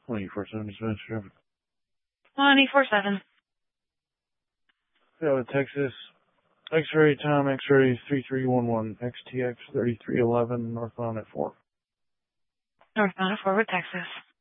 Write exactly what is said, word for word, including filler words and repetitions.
twenty-four seven dispatch traffic. twenty-four seven. Yeah, with Texas. X-ray, Tom, X-ray three three one one, X T X thirty-three eleven, northbound at four. Northbound at four with Texas.